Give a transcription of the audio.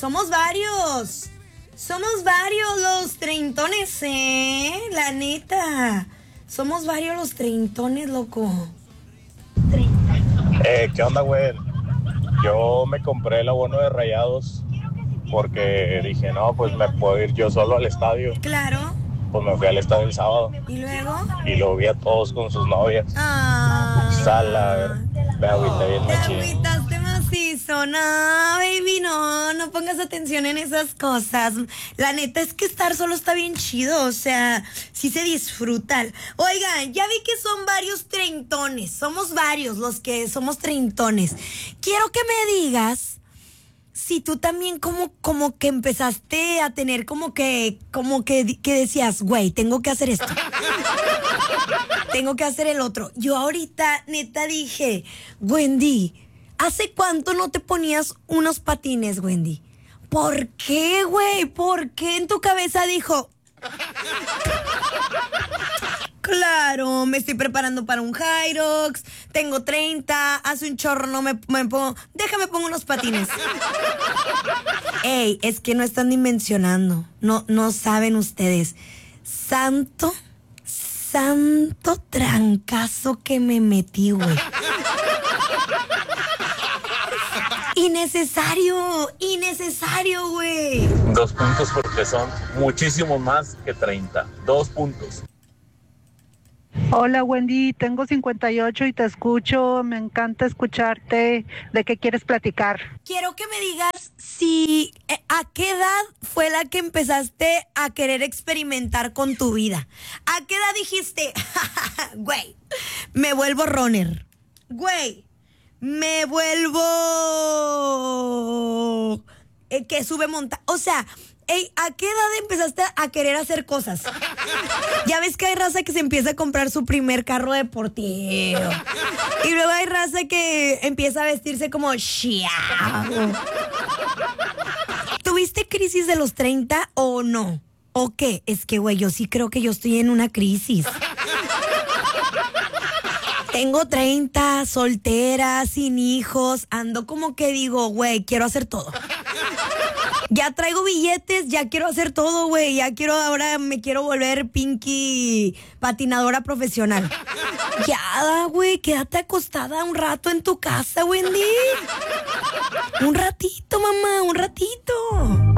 somos varios. Somos varios los treintones, la neta. Somos varios los treintones, loco. ¿Qué onda, güey? Yo me compré el abono de Rayados porque dije, no, pues me puedo ir yo solo al estadio. Claro. Pues me fui al estadio el sábado ¿Y luego? y lo vi a todos con sus novias. Sala, me agüité bien Te machín. agüitaste macizo. No, baby, no pongas atención en esas cosas. La neta es que estar solo está bien chido, o sea, sí se disfrutan. Oigan, ya vi que son varios treintones, somos varios los que somos treintones. Quiero que me digas si tú también como que empezaste a tener como que decías, güey, tengo que hacer esto. Tengo que hacer el otro. Yo ahorita, neta, dije, Wendy, ¿hace cuánto no te ponías unos patines, Wendy? ¿Por qué, güey? ¿Por qué en tu cabeza dijo? Claro, me estoy preparando para un Hyrox, tengo 30, hace un chorro no me pongo, déjame pongo unos patines. Ey, es que no están dimensionando, no saben ustedes. Santo trancazo que me metí, güey. Innecesario, güey. 2 puntos porque son muchísimo más que 30. 2 puntos. Hola Wendy, tengo 58 y te escucho, me encanta escucharte. ¿De qué quieres platicar? Quiero que me digas si a qué edad fue la que empezaste a querer experimentar con tu vida. ¿A qué edad dijiste, güey, me vuelvo runner? Güey, me vuelvo que sube montaña. O sea, ¿a qué edad empezaste a querer hacer cosas? Ya ves que hay raza que se empieza a comprar su primer carro deportivo. Y luego hay raza que empieza a vestirse como Chiago. ¿Tuviste crisis de los 30 o no? ¿O qué? Es que, güey, yo sí creo que yo estoy en una crisis. Tengo 30, soltera, sin hijos. Ando como que digo, güey, quiero hacer todo. Ya traigo billetes, ya quiero hacer todo, güey. Ahora me quiero volver Pinky patinadora profesional. Ya, güey, quédate acostada un rato en tu casa, Wendy. Un ratito, mamá, un ratito.